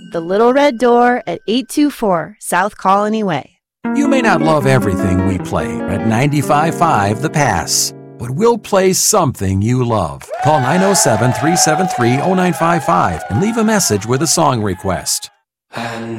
The Little Red Door at 824 South Colony Way. You may not love everything we play at 95.5 The Pass, but we'll play something you love. Call 907-373-0955 and leave a message with a song request.